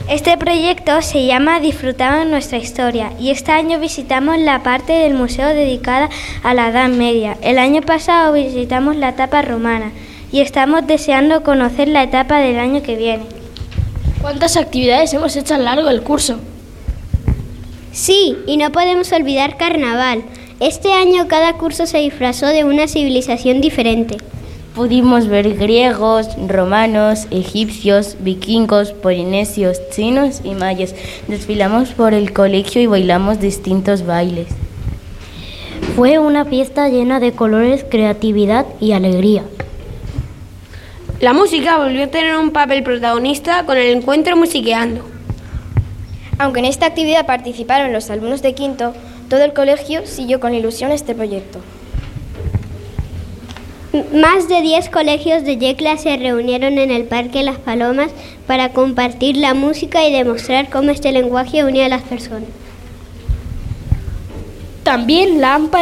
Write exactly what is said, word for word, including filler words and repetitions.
Este proyecto se llama Disfrutamos nuestra historia y este año visitamos la parte del museo dedicada a la Edad Media. El año pasado visitamos la etapa romana y estamos deseando conocer la etapa del año que viene. ¿Cuántas actividades hemos hecho a lo largo del curso? Sí, y no podemos olvidar carnaval. Este año cada curso se disfrazó de una civilización diferente. Pudimos ver griegos, romanos, egipcios, vikingos, polinesios, chinos y mayas. Desfilamos por el colegio y bailamos distintos bailes. Fue una fiesta llena de colores, creatividad y alegría. La música volvió a tener un papel protagonista con el encuentro Musiqueando. Aunque en esta actividad participaron los alumnos de quinto, todo el colegio siguió con ilusión este proyecto. Más de diez colegios de Yecla se reunieron en el Parque Las Palomas para compartir la música y demostrar cómo este lenguaje unía a las personas. También la AMPA